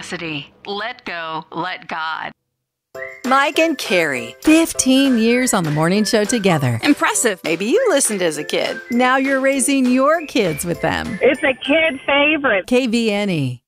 Cassidy. Let go, let God. Mike and Carrie. 15 years on the morning show together. Impressive. Maybe you listened as a kid. Now you're raising your kids with them. It's a kid favorite. KVNE.